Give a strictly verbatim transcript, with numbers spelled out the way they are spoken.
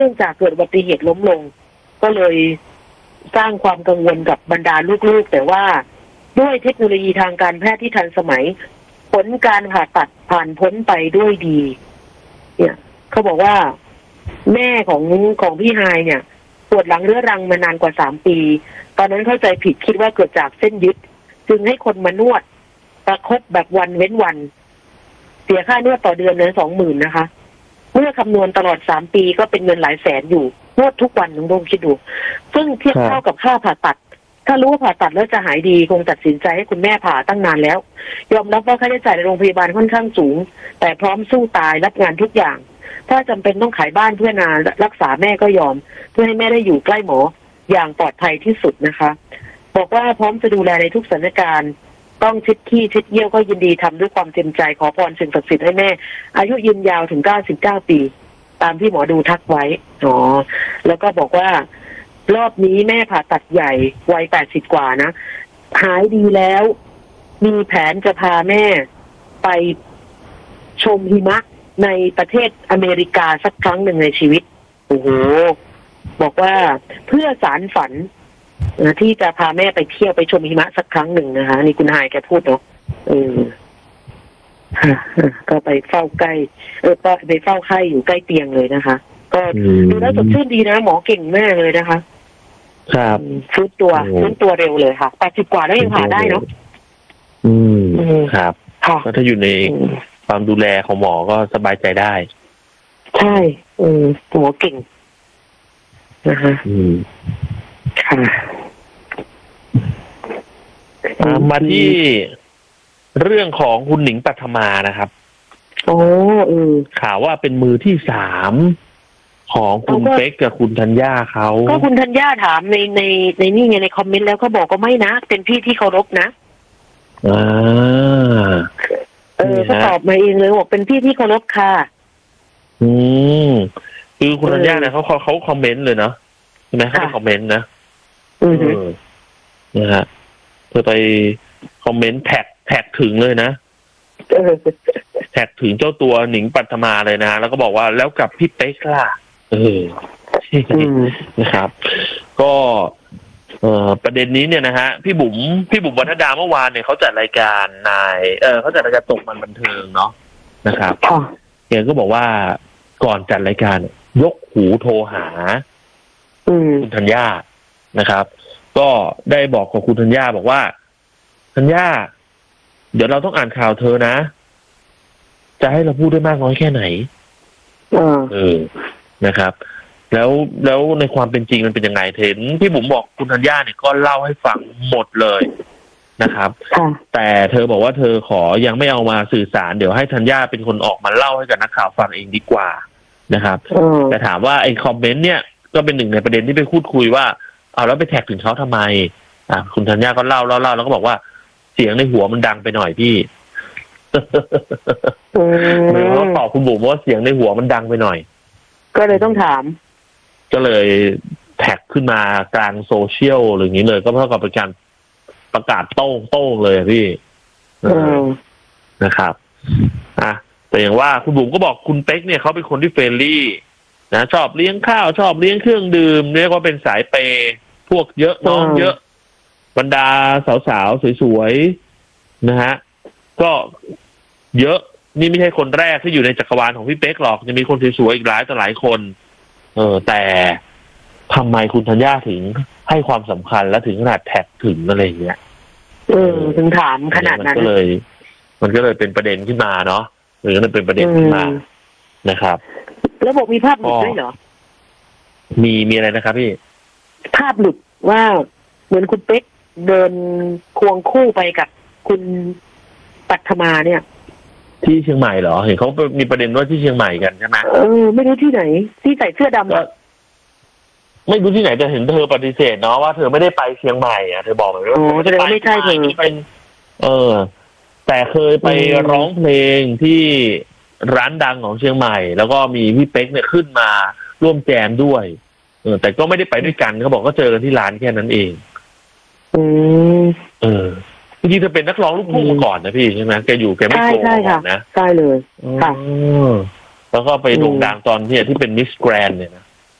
นื่องจากเกิดอุบัติเหตุล้มลงก็เลยสร้างความกังวลกับบรรดาลูกๆแต่ว่าด้วยเทคโนโลยีทางการแพทย์ที่ทันสมัยผลการผ่าตัดผ่านพ้นไปด้วยดีเนี่ยเขาบอกว่าแม่ของของพี่ไฮเนี่ยปวดหลังเรื้อรังมานานกว่าสามปีตอนนั้นเข้าใจผิดคิดว่าเกิดจากเส้นยึดจึงให้คนมานวดประคบแบบวันเว้นวันเสียค่านวดต่อเดือนเลยสองหมื่นนะคะเมื่อคำนวณตลอดสามปีก็เป็นเงินหลายแสนอยู่นวดทุกวันน้องโดมคิดดูซึ่งเทียบเท่ากับค่าผ่าตัดถ้ารู้ว่าผ่าตัดแล้วจะหายดีคงตัดสินใจให้คุณแม่ผ่าตั้งนานแล้วยอมรับว่าค่าใช้จ่ายในโรงพยาบาลค่อนข้างสูงแต่พร้อมสู้ตายรับงานทุกอย่างถ้าจำเป็นต้องขายบ้านเพื่อนานรักษาแม่ก็ยอมเพื่อให้แม่ได้อยู่ใกล้หมออย่างปลอดภัยที่สุดนะคะบอกว่าพร้อมจะดูแลในทุกสถานการณ์ต้องชิดขี้ชิดเยี่ยวก็ยินดีทำด้วยความเต็มใจขอพรสิ่งศักดิ์สิทธิ์ให้แม่อายุยืนยาวถึงเก้าสิบเก้าปีตามที่หมอดูทักไว้อ๋อแล้วก็บอกว่ารอบนี้แม่ผ่าตัดใหญ่วัยแปดสิบกว่านะหายดีแล้วมีแผนจะพาแม่ไปชมหิมะในประเทศอเมริกาสักครั้งหนึ่งในชีวิตโอ้โหบอกว่าเพื่อสารฝันนะที่จะพาแม่ไปเที่ยวไปชมหิมะสักครั้งหนึ่งนะคะนี่คุณไฮแกพูดเนาะเออก็ไปเฝ้าใกล้เออไปเฝ้าไข้อยู่ใกล้เตียงเลยนะคะก็ดูแล้วสดชื่นดีนะหมอเก่งมากเลยนะคะครับฟื้นตัวฟื้นตัวเร็วเลยค่ะแปดสิบกว่าแล้วยังผ่าได้เนาะอืมครับก็ถ้าอยู่ในความดูแลของหมอก็สบายใจได้ใช่เออหมอเก่งนะคะอืมค่ะมาที่เรื่องของคุณหนิงปัทมานะครับโอ้เออข่าวว่าเป็นมือที่สามของคุณเป๊กกับคุณธัญญาเขาก็คุณธัญญาถามในในในนี่ไงในคอมเมนต์แล้วก็บอกก็ไม่นะเป็นพี่ที่เคารพนะอ่าเออเขาตอบมาเองเลยบอกเป็นพี่ที่เคารพค่ะอืมคือคุณธัญญาเนี่ยเขาเขาเขาคอมเมนต์เลยเนาะใช่ไหมเขาคอมเมนต์นะอือนะฮะเพื่อไปคอมเมนต์แท็กแท็กถึงเลยนะแท็กถึงเจ้าตัวหนิงปัทมาเลยนะแล้วก็บอกว่าแล้วกับพี่เป๊กล่ะเออนะครับก็เอ่อประเด็นนี้เนี่ยนะฮะพี่บุ๋มพี่บุ๋มวรรณดาเมื่อวานเนี่ยเขาจัดรายการนายเออเขาจัดรายการตกมันบันเทิงเนาะนะครับเฮียก็บอกว่าก่อนจัดรายการยกหูโทรหาคุณธัญญานะครับก็ได้บอกกับคุณธัญญาบอกว่าธัญญาเดี๋ยวเราต้องอ่านข่าวเธอนะจะให้เราพูดได้มากน้อยแค่ไหนเออนะครับแล้วแล้วในความเป็นจริงมันเป็นยังไงเห็นพี่บุ๋มบอกคุณธัญญาเนี่ยก็เล่าให้ฟังหมดเลยนะครับแต่เธอบอกว่าเธอขอยังไม่เอามาสื่อสารเดี๋ยวให้ธัญญาเป็นคนออกมาเล่าให้กับนักข่าวฟังเองดีกว่านะครับแต่ถามว่าไอ้คอมเมนต์เนี่ยก็เป็นหนึ่งในประเด็นที่ไปพูดคุยว่าเอาแล้วไปแท็กถึงเขาทำไมอ่ะคุณธัญญาก็เล่าเล่าเล่าแล้วก็บอกว่าเสียงในหัวมันดังไปหน่อยพี่เหมือนเขาตอบคุณบุ๋มว่าเสียงในหัวมันดังไปหน่อยก็เลยต้องถามก็เลยแท็กขึ้นมากลางโซเชียลหรืออย่างนี้เลยก็เท่ากับเป็นการประกาศโต้งโต้งเลยพี่นะครับอ่ะแต่อย่างว่าคุณบุ๋มก็บอกคุณเป๊กเนี่ยเขาเป็นคนที่เฟรนลี่นะชอบเลี้ยงข้าวชอบเลี้ยงเครื่องดื่มเรียกว่าเป็นสายเปย์พวกเยอะน้องเยอะบรรดาสาวๆสวยๆนะฮะก็เยอะนี่ไม่ใช่คนแรกที่อยู่ในจักรวาลของพี่เป๊กหรอกจะมีคนสวยๆอีกหลายต่อหลายคนเออแต่ทำไมคุณธัญญาถึงให้ความสำคัญและถึงขนาดแท็กถึงอะไรอย่างเงี้ยเออถึงถามขนาดนั้นมันก็เลยมันก็เลยเป็นประเด็นขึ้นมาเนาะหรือมันเป็นประเด็นขึ้นมานะครับแล้วบอกมีภาพหลุดด้วยเหรอมีมีอะไรนะครับพี่ภาพหลุดว่าเหมือนคุณเป๊กเดินควงคู่ไปกับคุณปัทมาเนี่ยที่เชียงใหม่เหรอเห็นเขามีประเด็นว่าที่เชียงใหม่กันใช่ไหมเออไม่รู้ที่ไหนที่ใส่เสื้อดำก็ไม่รู้ที่ไหนแต่เห็นเธอปฏิเสธเนาะว่าเธอไม่ได้ไปเชียงใหม่อ่ะเธอบอกแบบว่าไม่ได้ไม่ใช่เธอเป็นเออแต่เคยไปร้องเพลงที่ร้านดังของเชียงใหม่แล้วก็มีพี่เป๊กเนี่ยขึ้นมาร่วมแจมด้วยเออแต่ก็ไม่ได้ไปด้วยกันเขาบอกก็เจอกันที่ร้านแค่นั้นเองอืมเออจริงๆเธอเป็นนักร้องลูกทุ่งมาก่อนนะพี่ใช่ไหมแกอยู่แกไม่โกงก่อนนะใช่เลยค่ะแล้วก็ไปโด่งดังตอนที่ที่เป็นมิสแกรนด์เนี่ยนะ